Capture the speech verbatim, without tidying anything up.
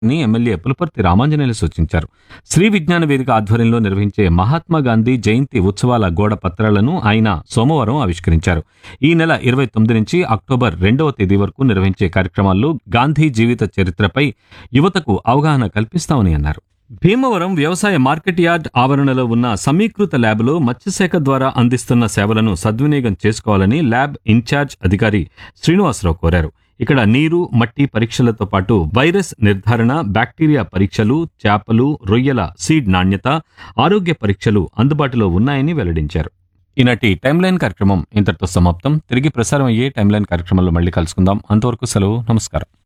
ని ఎమ్మెల్యే పులపర్తి రామాంజనేయులు సూచించారు. శ్రీ విజ్ఞాన వేదిక ఆధ్వర్యంలో నిర్వహించే మహాత్మా గాంధీ జయంతి ఉత్సవాల గోడ పత్రాలను ఆయన సోమవారం ఆవిష్కరించారు. ఈ నెల ఇరవై తొమ్మిది నుంచి అక్టోబర్ రెండవ తేదీ వరకు నిర్వహించే కార్యక్రమాల్లో గాంధీ జీవిత చరిత్రపై యువతకు అవగాహన కల్పిస్తామని అన్నారు. భీమవరం వ్యవసాయ మార్కెట్ యార్డ్ ఆవరణలో ఉన్న సమీకృత ల్యాబ్లో మత్స్యశాఖ ద్వారా అందిస్తున్న సేవలను సద్వినియోగం చేసుకోవాలని ల్యాబ్ ఇన్ఛార్జ్ అధికారి శ్రీనివాసరావు కోరారు. ఇక్కడ నీరు, మట్టి పరీక్షలతో పాటు వైరస్ నిర్ధారణ, బ్యాక్టీరియా పరీక్షలు, చేపలు, రొయ్యల సీడ్ నాణ్యత, ఆరోగ్య పరీక్షలు అందుబాటులో ఉన్నాయని వెల్లడించారు. ఈనాటి టైమ్ లైన్ కార్యక్రమం ఇంతటితో సమాప్తం. తిరిగి ప్రసారం అయ్యే టైమ్ లైన్ కార్యక్రమంలో మళ్ళీ కలుసుకుందాం. అంతవరకు సెలవు. నమస్కారం.